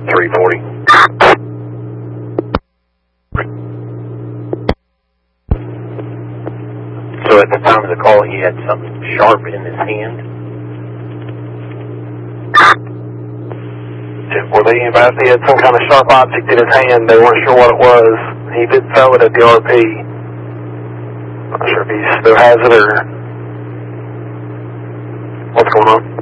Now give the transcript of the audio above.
340. So at the time of the call, he had something sharp in his hand. Well, they advised he had some kind of sharp object in his hand. They weren't sure what it was. He did throw it at the RP. Not sure if he still has it or what's going on.